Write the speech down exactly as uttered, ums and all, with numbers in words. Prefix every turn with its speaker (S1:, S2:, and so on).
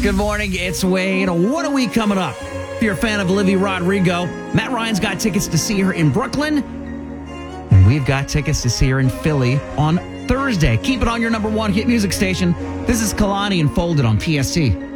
S1: Good morning, it's Wade. What are we coming up? If you're a fan of Olivia Rodrigo, Matt Ryan's got tickets to see her in Brooklyn, and we've got tickets to see her in Philly on Thursday. Keep it on your number one hit music station. This is Kalani and Folded on P S T.